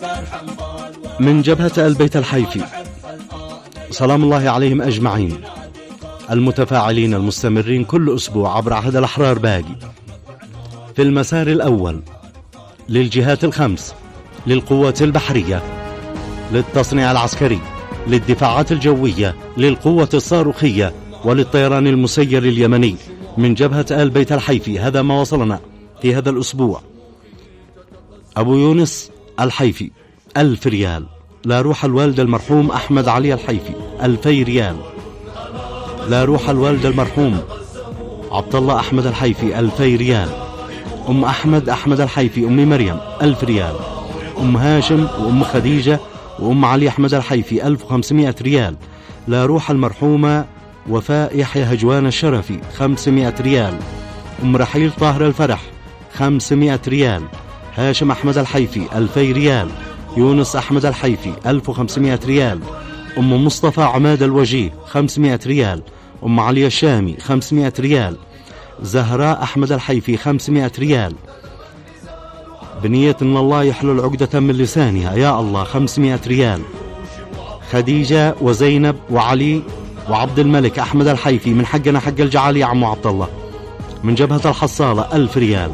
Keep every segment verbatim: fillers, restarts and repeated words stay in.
من جبهة البيت الحيفي سلام الله عليهم أجمعين، المتفاعلين المستمرين كل أسبوع عبر عهد الأحرار باقي، في المسار الأول للجهات الخمس، للقوات البحرية، للتصنيع العسكري، للدفاعات الجوية، للقوة الصاروخية، وللطيران المسير اليمني. من جبهة البيت الحيفي هذا ما وصلنا في هذا الأسبوع. أبو يونس الحيفي ألف ريال. لا روح الوالد المرحوم أحمد علي الحيفي ألفي ريال. لا روح الوالد المرحوم عبد الله أحمد الحيفي ألفي ريال. أم أحمد أحمد الحيفي أم مريم ألف ريال. أم هاشم وأم خديجة وأم علي أحمد الحيفي ألف وخمسمائة ريال. لا روح المرحومة وفاء يحيى هجوان الشرفي خمسمائة ريال. أم رحيل طاهر الفرح خمسمائة ريال. هاشم أحمد الحيفي ألفي ريال. يونس أحمد الحيفي ألف وخمسمائة ريال. أم مصطفى عماد الوجيه خمسمائة ريال. أم علي الشامي خمسمائة ريال. زهراء أحمد الحيفي خمسمائة ريال. بنية أن الله يحلل عقدة من لسانها يا الله خمسمائة ريال. خديجة وزينب وعلي وعبد الملك أحمد الحيفي من حقنا حق الجعالي يا عمو عبد الله. من جبهة الحصالة ألف ريال.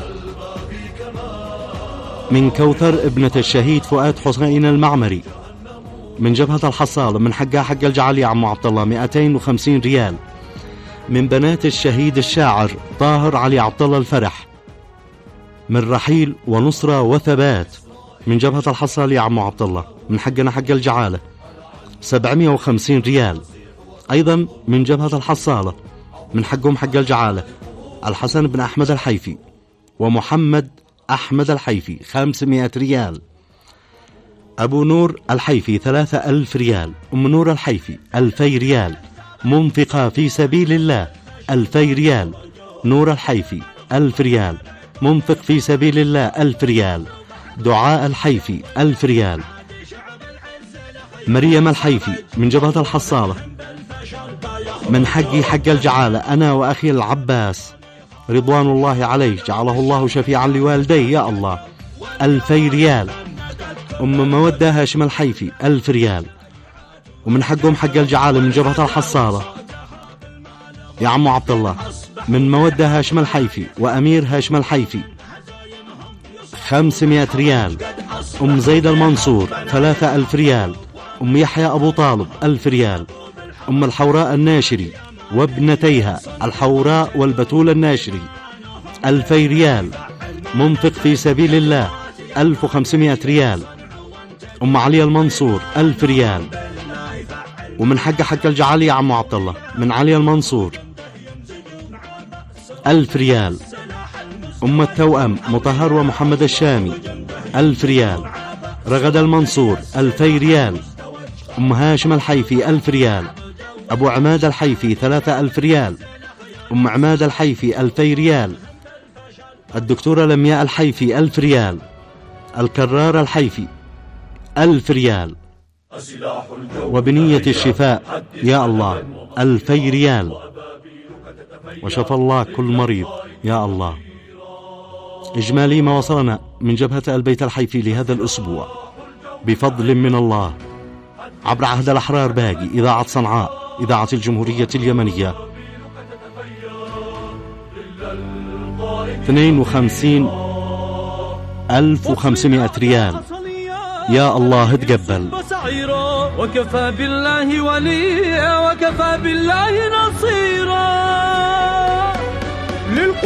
من كوثر ابنة الشهيد فؤاد حسين المعمري من جبهة الحصالة من حقها حق الجعالي يا عمو عبد الله مئتين وخمسين ريال. من بنات الشهيد الشاعر طاهر علي عبد الله الفرح من رحيل ونصرة وثبات من جبهة الحصالة يا عمو عبد الله من حقنا حق الجعالة سبعمائة وخمسين ريال. أيضا من جبهة الحصالة من حقهم حق الجعالة الحسن بن أحمد الحيفي ومحمد أحمد الحيفي خمسمائة ريال. أبو نور الحيفي ثلاثة ألف ريال. أم نور الحيفي ألفي ريال. منفقة في سبيل الله ألفي ريال. نور الحيفي ألف ريال. منفق في سبيل الله ألف ريال. دعاء الحيفي ألف ريال. مريم الحيفي من جبهة الحصالة من حقي حق الجعالة أنا وأخي العباس رضوان الله عليه جعله الله شفيعا لوالديه يا الله ألفي ريال. أم مودة هاشم الحيفي ألف ريال. ومن حقهم حق الجعالة من جبهة الحصالة يا عمو عبد الله من مودة هاشم الحيفي وأمير هاشم الحيفي خمسمائة ريال. أم زيد المنصور ثلاثة ألف ريال. أم يحيى أبو طالب ألف ريال. أم الحوراء الناشري وابنتيها الحوراء والبتول الناشري ألفي ريال. منفق في سبيل الله ألف وخمسمائة ريال. أم علي المنصور ألف ريال. ومن حق حق الجعالي يا عمو عبد الله من علي المنصور ألف ريال. أم التوأم مطهر ومحمد الشامي ألف ريال. رغد المنصور ألفي ريال. أم هاشم الحيفي ألف ريال. أبو عماد الحيفي ثلاثة ألف ريال. أم عماد الحيفي ألفي ريال. الدكتورة لمياء الحيفي ألف ريال. الكرار الحيفي ألف ريال. وبنية الشفاء يا الله ألفي ريال. وشفى الله كل مريض يا الله. إجمالي ما وصلنا من جبهة البيت الحيفي لهذا الأسبوع بفضل من الله عبر عهد الأحرار باقي إذاعة صنعاء إذاعة الجمهورية اليمنية اثنين وخمسين ألف وخمسمائة ريال. يا الله تقبل. وكفى بالله وليا وكفى بالله ناصرا.